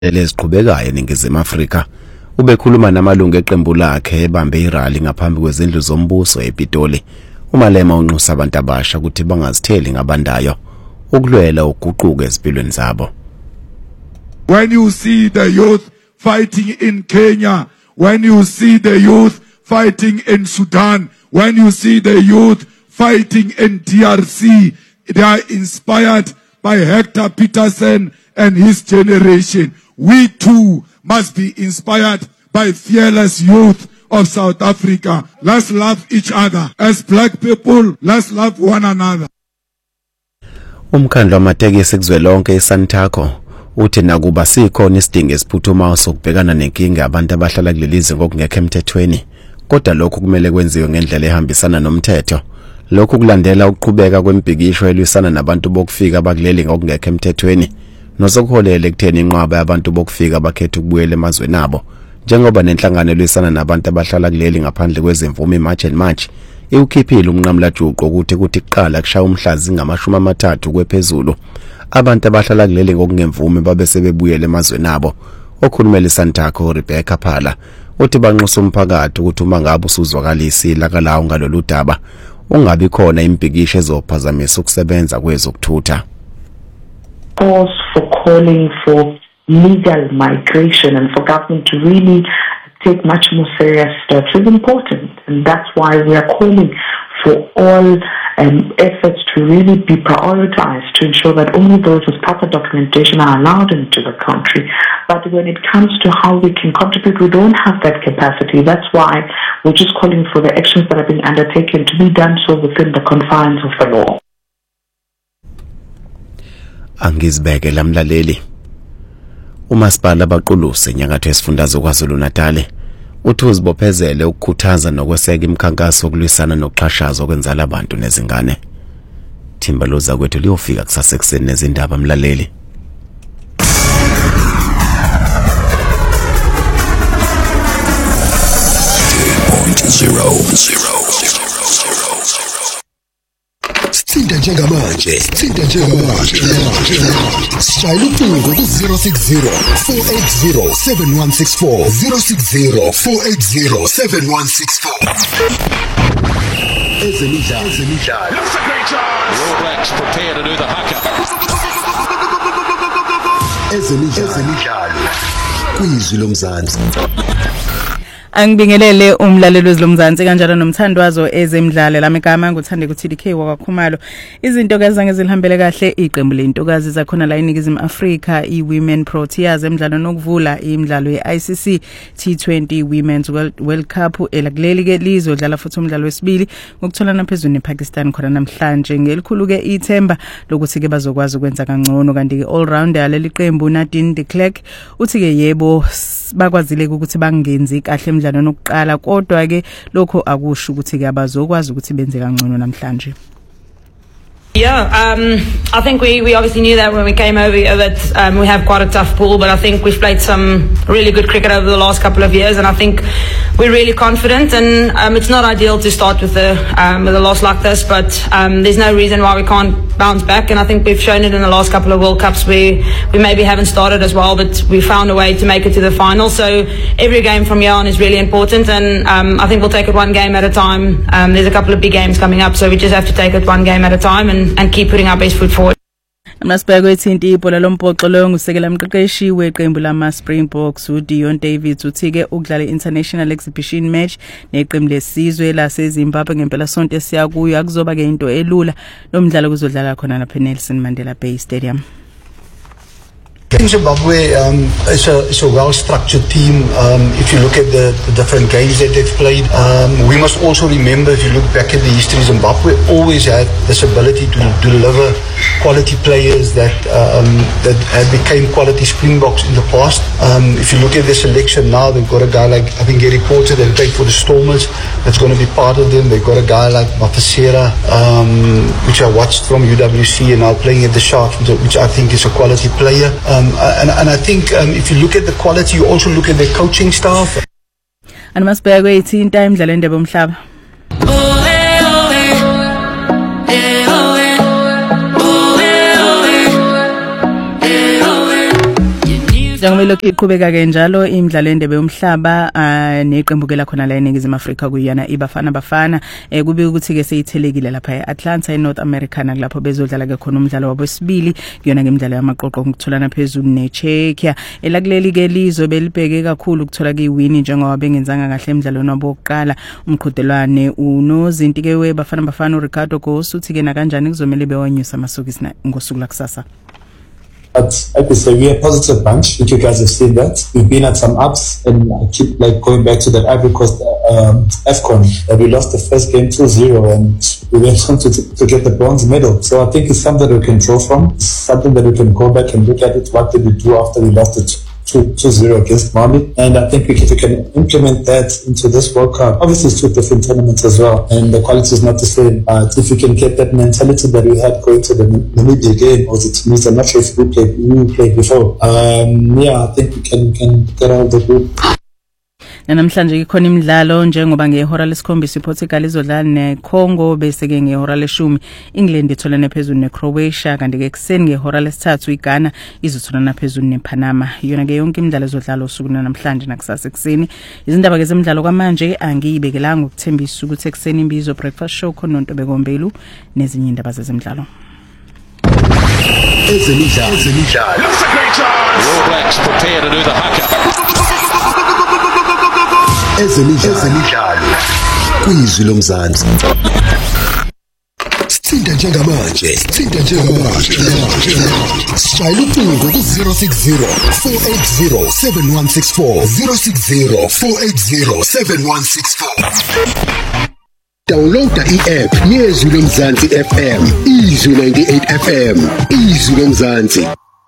leziqhubekayo eNingizimu Afrika ubekhuluma namalungu eqembu lakhe ebambe irally ngaphambi kwezindlu zombuso ePitoli. uMalema unxusa abantu abasha ukuthi bangazitheli ngabandayo ukulwela uguquko ezimpilweni zabo. When you see the youth fighting in Kenya, when you see the youth fighting in Sudan, when you see the youth fighting in DRC, they are inspired by Hector Peterson and his generation. We too must be inspired by fearless youth of South Africa. Let's love each other. As black people, let's love one another. Umkhandlu wamatekisi kuzwelonke iSantaco uthi nakuba sikhona isidingo esiphuthumayo sokubhekana nenkinga abantu abahlala kulelizwe ngokungekho emthethweni, kodwa lokhu kumele kwenziwe ngendlela ehambisana nomthetho. Lokhu kulandela ukuqhubeka kwempikisho elwisana nabantu bokufika abakuleli ngokungekho emthethweni nosokuholela ekutheni inqwaba yabantu bokufika abakhetha ukubuyela emazweni abo, njengoba nenhlangano elwisana nabantu abahlala kuleli ngaphandle kwezimvume iMarch and March iwukhiphile umnqamlajuqu ukuthi kuqala kushaya umhlazi ngama-30 kwephezulu abantu abahlala kuleli ngokungemvume babe sebebuyela emazweni abo. Okhulumela iSantaco Rebecca Phala uthi banxusa umphakathi ukuthi uma ngabe usuzwakalisi lakalawo ngalolu daba ungabi khona impikisho ezophazamisa ukusebenza kwezokuthutha. Calls for calling for legal migration and for government to really take much more serious steps is important, and that's why we are calling for all efforts to really be prioritized to ensure that only those with proper documentation are allowed into the country. But when it comes to how we can contribute, we don't have that capacity. That's why we're just calling for the actions that are being undertaken to be done so within the confines of the law. Angizibeke lamlaleli. uMasipala baquluse enyakatho yesifundazwe KwaZulu-Natal uthi uzibophezele ukukhuthaza nokweseka imikhankaso yokulwisana nokuxhashazwa okwenzala abantu nezingane. Thimbaloza kwethu liyofika kusasa ekuseni nezindaba mlaleli. Thinta njengamanje shayela ucingo ku-060 480 7164 060 480 7164. Ezemidlalo. Looks a great chance. All Blacks prepare to do the haka. Ezemidlalo kwizwi lomzansi. Angibingelele umlaleli wezilomzansi kanjalo nomthandwazo ezemidlalo lamagama nguthande ku TDK wakwakhumalo. Izinto kazange zilihambele kahle iqembu lentokazi zakhona la eNingizimu Afrika iWomen Proteas emidlalo nokuvula imidlalo yeICC T20 Women's World Cup elakuleli ke lizodlala futhi umdlalo wesibili ngokutholana phezulu nePakistan khona namhlanje ngelikhulu ke ithemba lokuthi ke bazokwazi ukwenza kangcono. Kanti ke all rounder leli qembu Nadine de Klerk uthi ke yebo bakwazile ukuthi bangenzi kahle emidlalo nokuqala, kodwa ke lokho akusho ukuthi ke abazokwazi ukuthi benze kangcono namhlanje. Yeah, I think we obviously knew that when we came over that we have quite a tough pool, but I think we've played some really good cricket over the last couple of years, and I think we're really confident. And it's not ideal to start with a loss like this, but there's no reason why we can't bounce back. And I think we've shown it in the last couple of World Cups. We maybe haven't started as well, but we found a way to make it to the final. So every game from here on is really important, and I think we'll take it one game at a time. There's a couple of big games coming up, so we just have to take it one game at a time and keep putting our best foot forward. Amasibheke wethinti ibhola lombhoxo lo ngusekela mqeqeshi weqembu lama Springboks uDion Davids uthi ke ukudlala international exhibition match neqembu lesizwe laseZimbabwe ngempela sonto esiyakuyo akuzoba ke into elula. Lo mdlalo kuzodlala khona lapha eNelson Mandela Bay Stadium. In Zimbabwe, it's a well-structured team. If you look at the different games that they've played, we must also remember, if you look back at the history, Zimbabwe always had this ability to deliver quality players that had become quality Springboks in the past. If you look at the selection now, they've got a guy like, I think Gary Porter, that played for the Stormers, that's going to be part of them. They've got a guy like Mafasera, which I watched from UWC and now playing at the Sharks, which I think is a quality player. And I think if you look at the quality, you also look at the coaching staff. And must be a great team time, Zalende Bumshab. Njengoba lokhu iqhubeka ke njalo imidlalo endebe yomhlaba neqembu ke la khona la eNingizimu Afrika kuyana iBafana Bafana kube ukuthi ke seyithelekile lapha eAtlanta eNorth America lapho bezodlala ke khona umdlalo wabo wesibili kuyona ke imidlalo yamaqoqo ngokutholana phezulu neCzechia elakuleli ke lizo belibheke kakhulu ukuthola ke iwini njengoba bengenzanga kahle emidlalweni wabo wokuqala umqhudelwane unozinti ke weBafana Bafana uRicardo Ghost uthi ke na kanjani kuzomela bewanyusa amasokisi ngosuku lakusasa. But I could say we're a positive bunch. I think you guys have seen that. We've been at some ups, and I keep going back to that Ivory Coast AFCON. We lost the first game 2-0, and we went on to get the bronze medal. So I think it's something that we can draw from. It's something that we can go back and look at it. What did we do after we lost it 2-0 against Mali? And I think if we can implement that into this World Cup, obviously it's 2 different tournaments as well, and the quality is not the same. If we can get that mentality that we had going to the Namibia game, or the Tunisia, I'm not sure if we played before. I think we can get out of the group. Namhlanje ikhona imidlalo njengoba ngehora lesikhombisa iPortugal izodlala neCongo bese ke ngehora le10 England itholana phezulu neCroatia kanti ke ekseni ngehora lesithathu iGhana izotholana phezulu nePanama. Yona ke yonke imidlalo izodlala usuku namhlanje nakusasa ekseni. Izindaba ke zemidlalo kwamanje angiyibekelanga ukuthembisa ukuthi ekseni imbizo breakfast show khona noNtobeko Mbelu nezinye indaba zezemidlalo. Ezemidlalo. All Blacks prepare to do the haka. Ezemidlalo kwizwi lomzansi. Sithinta njengamanje. Sishayela ucingo ku-060 480 7164 060 480 7164. Downloada i-app yezwi lomzansi FM, izwi 98 FM, izwi lomzansi.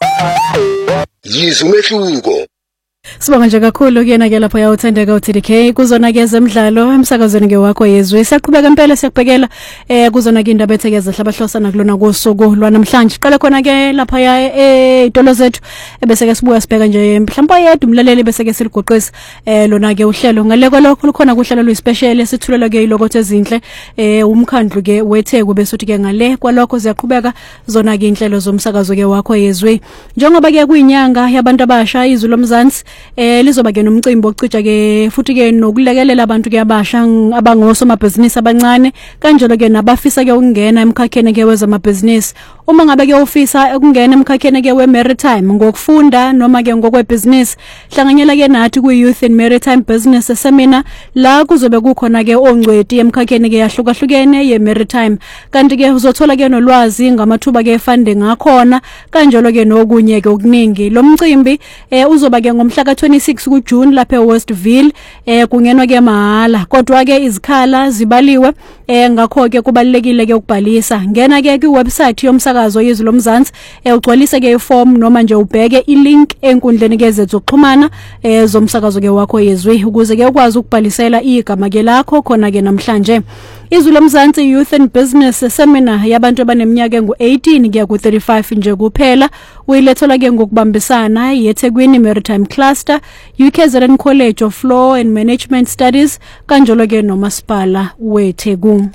Yizwe umehluko. Sibonga nje kakhulu kuyena ke lapho yawuthandeka uTDK kuzona ke zemidlalo emsakazweni ke wakho yezwe siyaqhubeka impela siyakubhekela kuzona ke indaba ethekeza hlabahlosana kulona kosuku lwanamhlanje qala khona ke lapha etolo zethu bese ke sibuya sibheka nje mhlawumbe yedwa umlaleli bese ke siligoqisa lona ke uhlelo ngaleko lokho lukhona kuhlelo luyispecial esithulela ke ilokothe ezinhle umkhandlu ke weTheku bese uthi ke ngale kwalokho ziyaqhubeka zona ke inhlelo zomsakazo ke wakho yezwe njengoba ke kuyinyanga yabantu abasha izwi lomzansi lizoba ke nomcimbi ocija ke futhi ke nokulekelela abantu ke abasha abangosomabhizinisi abancane kanjalo ke nabafisa ke ukungena emkhakheni ke wezamabhizinisi uma ngabe ke ufisa ukungena emkhakheni ke weMaritime ngokufunda noma ke ngokwebhizinisi hlanganyela ke nathi kuYouth and Maritime Business Seminar la kuzobe kukhona ke ongcweti emkhakheni ke yahlukahlukene yeMaritime kanti ke uzothola ke nolwazi ngamathuba ke funding ngakhona kanjalo ke nokunye ke okuningi lo mcimbi uzoba ke ngomhla ka26 kuJune lapha eWestville kungenwa ke mahala kodwa ke izikhala zibaliwe ngakho ke kubalekile ke ukubhalisa ngena ke kuwebsite yomsakazo yezwi lomzansi ugcwalise ke iform noma nje ubheke ilink enkundleni ke zethu zokuxhumana zomsakazo ke wakho yezwi ukuze ke ukwazi ukubhalisela igama ke lakho khona ke namhlanje izwi lomzansi Youth and Business Seminar yabantu abaneminyaka engu18 kuya ku35 nje kuphela uyilethola ke ngokubambisana yeThekwini Maritime Cluster UKZN College of Law and Management Studies kanjalo ke nomasipala weTheku.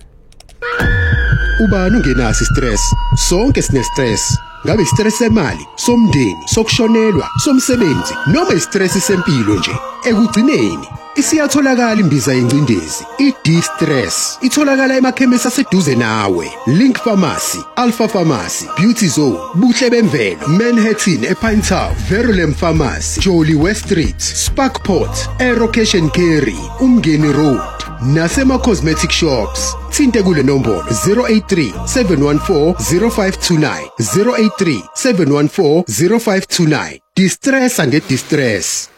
Ubani ungenasi stress? Sonke sine stress. Ngabe stress semali, somndeni, sokushonelwa, somsebenzi, noma istress sempilo nje. Ekugcineni isiyatholakala imbiza yencindezi i-D-Stress itholakala emakhemisi aseduze nawe Link Pharmacy, Alpha Pharmacy, Beauty Zone, Buhle Bemvelo, Manhattan ePinetown, Verulam Pharmacy, Jolly West Street, Sparkport, Aerocation Carry, Umngeni Road nasema cosmetic shops. Thinte kule nombolo 083 714 0529 083 714 0529. Distress and distress.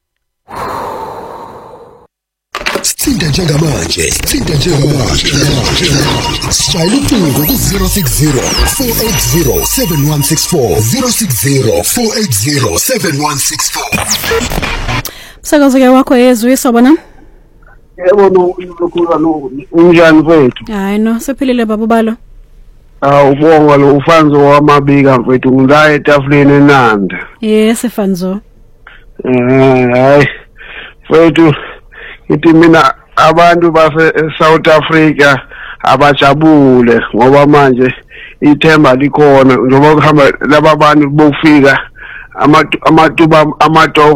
Sithinta njengamanje. Sishayela ucingo ku-060 480 7164 060 480 7164. Msakazo ke wakho yezwi sobona. Yebo unjani mfethu? Hayi no sephilile baba balo. Ubonga lo ufanzo wamabika mfethu ngila etafuleni eNanda. Yes Fanzo. Hayi mfethu ithi mina abantu base South Africa abajabule ngoba manje ithemba likhona njengoba kuhamba laba bantu bokufika amatuba amatoho